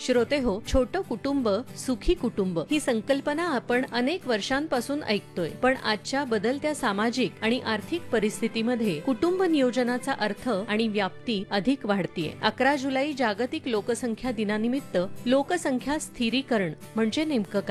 श्रोते हो, छोटं कुटुंब सुखी कुटुंब ही संकल्पना आपण अनेक वर्षांपासून ऐकतोय, पण आजच्या बदलत्या सामाजिक आणि आर्थिक परिस्थितीमध्ये कुटुंब नियोजनाचा अर्थ आणि व्याप्ती अधिक वाढतीये. 11 जुलै जागतिक लोकसंख्या दिनानिमित्त लोकसंख्या स्थिरीकरण म्हणजे नेमकं काय?